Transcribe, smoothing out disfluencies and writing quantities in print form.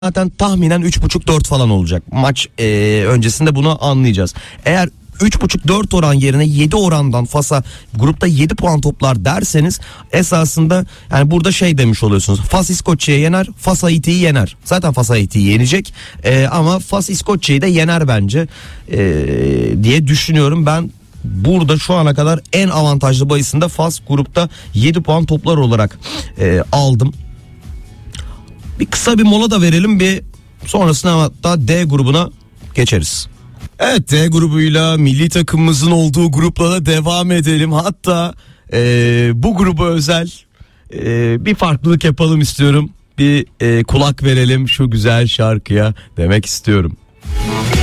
zaten tahminen 3.5-4 falan olacak. Maç öncesinde bunu anlayacağız. Eğer 3.5-4 oran yerine 7 orandan Fas'a grupta 7 puan toplar derseniz esasında yani burada şey demiş oluyorsunuz. Fas İskoçya'yı yener, Fas Haiti'yi yener. Zaten Fas Haiti'yi yenecek ama Fas İskoçya'yı da yener bence diye düşünüyorum. Ben burada şu ana kadar en avantajlı bahisinde Fas grupta 7 puan toplar olarak aldım. Bir kısa bir mola da verelim, bir sonrasında hatta D grubuna geçeriz. Evet, D grubuyla milli takımımızın olduğu grupla da devam edelim. Hatta bu gruba özel bir farklılık yapalım istiyorum. Bir kulak verelim şu güzel şarkıya demek istiyorum.